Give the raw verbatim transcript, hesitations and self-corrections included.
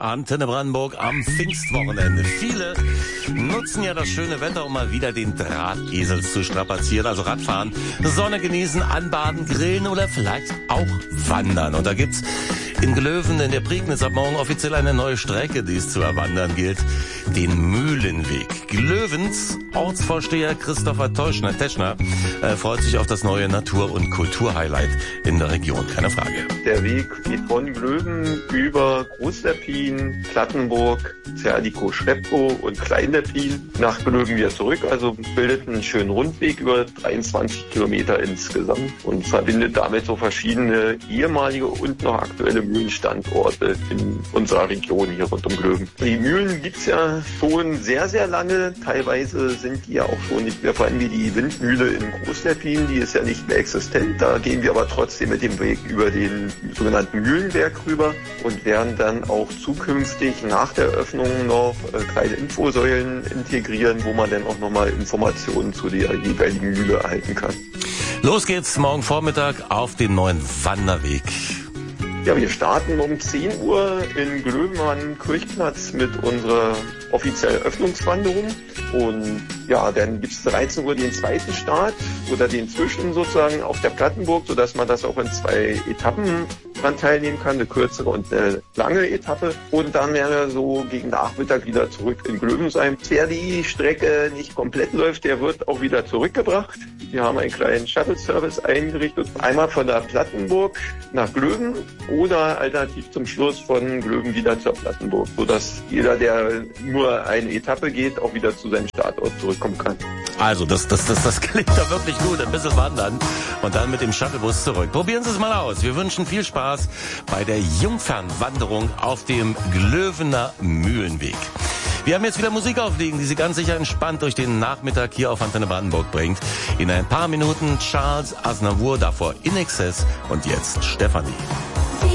Antenne Brandenburg am Pfingstwochenende. Viele nutzen ja das schöne Wetter, um mal wieder den Drahtesel zu strapazieren. Also Radfahren, Sonne genießen, anbaden, grillen oder vielleicht auch wandern. Und da gibt's in Glöwen in der Prignitz ab morgen offiziell eine neue Strecke, die es zu erwandern gilt. Den Mühlenweg. Glövens Ortsvorsteher Christopher Teschner, Teschner äh, freut sich auf das neue Natur- und Kulturhighlight in der Region. Keine Frage. Der Weg geht von Glöwen über Großleppin, Plattenburg, Zerdikow, Schreppkow und Kleinleppin nach Glöwen wieder zurück. Also bildet einen schönen Rundweg über dreiundzwanzig Kilometer insgesamt und verbindet damit so verschiedene ehemalige und noch aktuelle Mühlenstandorte in unserer Region hier rund um Glöwen. Die Mühlen gibt's ja schon sehr, sehr lange. Teilweise sind die ja auch schon nicht mehr, vor allem wie die Windmühle in Großleppin, die ist ja nicht mehr existent. Da gehen wir aber trotzdem mit dem Weg über den sogenannten Mühlenberg rüber und werden dann auch zukünftig nach der Öffnung noch äh, kleine Infosäulen integrieren, wo man dann auch nochmal Informationen zu der jeweiligen Mühle erhalten kann. Los geht's morgen Vormittag auf den neuen Wanderweg. Ja, wir starten um zehn Uhr in Glöwen am Kirchplatz mit unserer offiziellen Öffnungswanderung. Und ja, dann gibt es dreizehn Uhr den zweiten Start oder den Zwischen sozusagen auf der Plattenburg, sodass man das auch in zwei Etappen dran teilnehmen kann, eine kürzere und eine lange Etappe. Und dann werden wir so gegen Nachmittag wieder zurück in Glöwen sein. Wer die Strecke nicht komplett läuft, der wird auch wieder zurückgebracht. Wir haben einen kleinen Shuttle-Service eingerichtet. Einmal von der Plattenburg nach Glöwen oder alternativ zum Schluss von Glöwen wieder zur Plattenburg, sodass jeder, der nur eine Etappe geht, auch wieder zu seinem Startort zurückkommen kann. Also, das, das, das, das klingt da wirklich gut. Ein bisschen wandern und dann mit dem Shuttlebus zurück. Probieren Sie es mal aus. Wir wünschen viel Spaß bei der Jungfernwanderung auf dem Glöwener Mühlenweg. Wir haben jetzt wieder Musik auflegen, die Sie ganz sicher entspannt durch den Nachmittag hier auf Antenne Brandenburg bringt. In ein paar Minuten Charles Aznavour, davor In Excess und jetzt Stefanie.